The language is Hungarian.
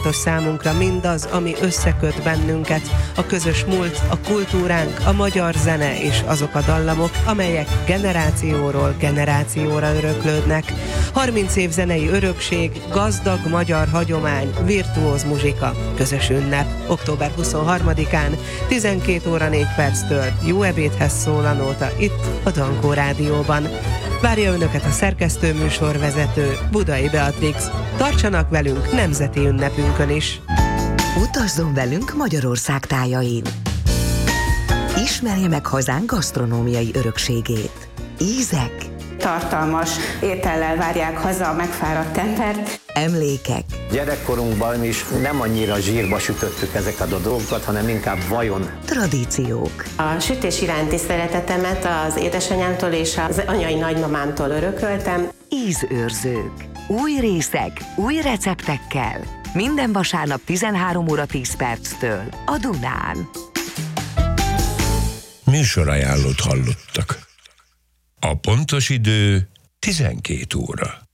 fontos számunkra mindaz, ami összeköt bennünket, a közös múlt, a kultúránk, a magyar zene és azok a dallamok, amelyek generációról generációra öröklődnek. 30 év zenei örökség, gazdag magyar hagyomány, virtuóz muzsika, közös ünnep. Október 23-án 12 óra 4 perctől jó ebédhez szól a nóta itt a Dankó Rádióban. Várja Önöket a szerkesztő műsorvezető, Budai Beatrix. Tartsanak velünk nemzeti ünnepünkön is! Utazzon velünk Magyarország tájain! Ismerje meg hazánk gasztronómiai örökségét. Ízek, tartalmas étellel várják haza a megfáradt embert. emlékek, Gyerekkorunkban is nem annyira zsírba sütöttük ezeket a dolgokat, hanem inkább vajon. tradíciók, A sütés iránti szeretetemet az édesanyámtól és az anyai nagymamámtól örököltem. ízőrzők, új részek, új receptekkel. Minden vasárnap 13 óra 10 perctől a Dunán. Műsorajánlót hallottak. A pontos idő 12 óra.